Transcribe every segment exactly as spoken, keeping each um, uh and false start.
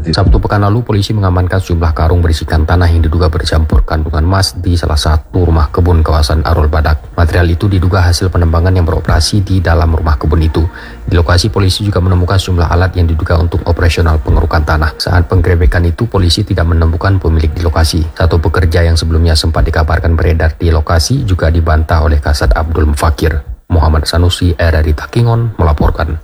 Sabtu pekan lalu, polisi mengamankan sejumlah karung berisikan tanah yang diduga bercampur kandungan emas di salah satu rumah kebun kawasan Arol Badak. Material itu diduga hasil penembangan yang beroperasi di dalam rumah kebun itu. Di lokasi, polisi juga menemukan sejumlah alat yang diduga untuk operasional pengerukan tanah. Saat penggerebekan itu, polisi tidak menemukan pemilik di lokasi. Satu pekerja yang sebelumnya sempat dikabarkan beredar di lokasi juga dibantah oleh Kasat Abdul Mufakir. Muhammad Sanusi, R R I Takengon, melaporkan.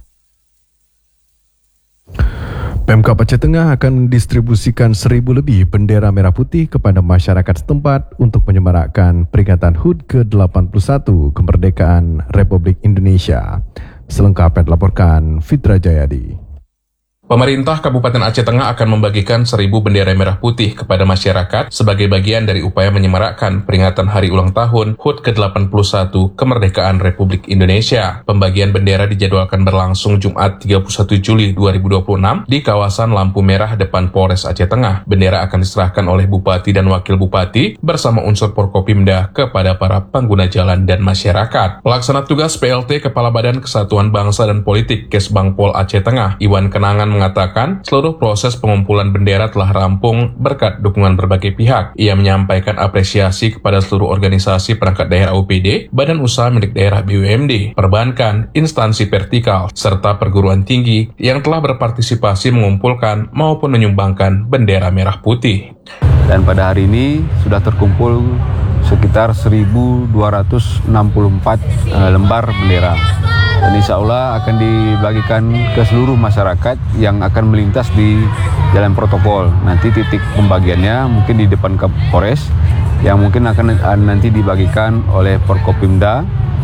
Pemkab Aceh Tengah akan mendistribusikan seribu lebih bendera merah putih kepada masyarakat setempat untuk menyemarakkan peringatan H U D ke delapan puluh satu kemerdekaan Republik Indonesia. Selengkapnya dilaporkan Fitra Jayadi. Pemerintah Kabupaten Aceh Tengah akan membagikan seribu bendera merah putih kepada masyarakat sebagai bagian dari upaya menyemarakkan peringatan hari ulang tahun H U D ke delapan puluh satu kemerdekaan Republik Indonesia. Pembagian bendera dijadwalkan berlangsung Jumat tiga puluh satu Juli dua ribu dua puluh enam di kawasan Lampu Merah depan Polres Aceh Tengah. Bendera akan diserahkan oleh Bupati dan Wakil Bupati bersama unsur Porkopimda kepada para pengguna jalan dan masyarakat. Pelaksana tugas P L T Kepala Badan Kesatuan Bangsa dan Politik Kesbangpol Aceh Tengah, Iwan Kenangan, mengatakan seluruh proses pengumpulan bendera telah rampung berkat dukungan berbagai pihak. Ia menyampaikan apresiasi kepada seluruh organisasi perangkat daerah O P D, badan usaha milik daerah B U M D, perbankan, instansi vertikal, serta perguruan tinggi yang telah berpartisipasi mengumpulkan maupun menyumbangkan bendera merah putih. Dan pada hari ini sudah terkumpul sekitar seribu dua ratus enam puluh empat uh, lembar bendera. Dan insya Allah akan dibagikan ke seluruh masyarakat yang akan melintas di jalan protokol. Nanti titik pembagiannya mungkin di depan Kapolres, yang mungkin akan nanti dibagikan oleh Porkopimda,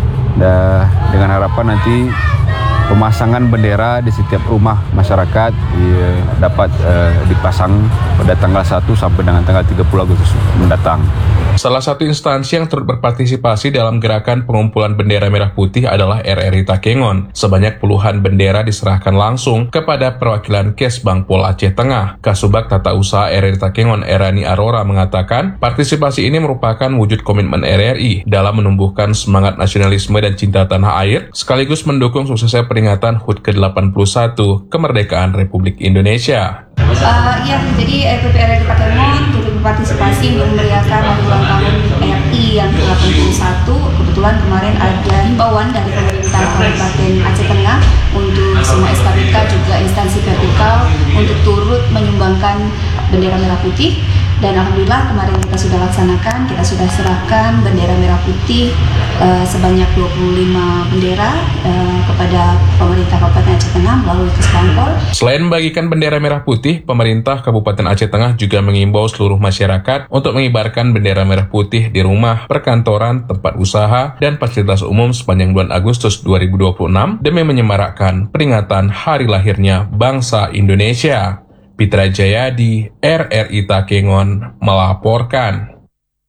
dan dengan harapan nanti pemasangan bendera di setiap rumah masyarakat ya, dapat eh, dipasang pada tanggal satu sampai dengan tanggal tiga puluh Agustus mendatang. Salah satu instansi yang turut berpartisipasi dalam gerakan pengumpulan bendera merah putih adalah R R I Takengon. Sebanyak puluhan bendera diserahkan langsung kepada perwakilan Kesbangpol Aceh Tengah. Kasubag Tata Usaha R R I Takengon, Erani Arora, mengatakan partisipasi ini merupakan wujud komitmen R R I dalam menumbuhkan semangat nasionalisme dan cinta tanah air, sekaligus mendukung suksesnya peringatan H U D ke delapan puluh satu kemerdekaan Republik Indonesia. Uh, ya, jadi R P P R R I Takengon turut berpartisipasi untuk meriahkan hari ulang tahun R I yang ke delapan puluh satu. Kebetulan kemarin ada himbauan dari pemerintah Kabupaten Aceh Tengah untuk semua S K B K juga instansi vertikal untuk turut menyumbangkan bendera merah putih. Dan alhamdulillah kemarin kita sudah laksanakan, kita sudah serahkan bendera merah putih uh, sebanyak dua puluh lima bendera uh, kepada pemerintah Kabupaten Aceh Tengah melalui Kesbangpol. Selain membagikan bendera merah putih, pemerintah Kabupaten Aceh Tengah juga mengimbau seluruh masyarakat untuk mengibarkan bendera merah putih di rumah, perkantoran, tempat usaha, dan fasilitas umum sepanjang bulan Agustus dua ribu dua puluh enam demi menyemarakkan peringatan hari lahirnya bangsa Indonesia. Fitra Jayadi, R R I Takengon, melaporkan.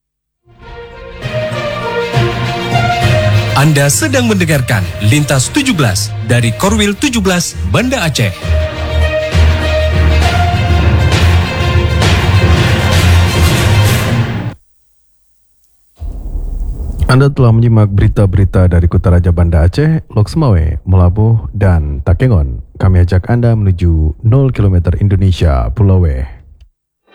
Anda sedang mendengarkan Lintas tujuh belas dari Korwil tujuh belas Banda Aceh. Anda telah menyimak berita-berita dari Kutaraja Banda Aceh, Lok Semawe, Melabuh, dan Takengon. Kami ajak Anda menuju nol kilometer Indonesia, Pulau W.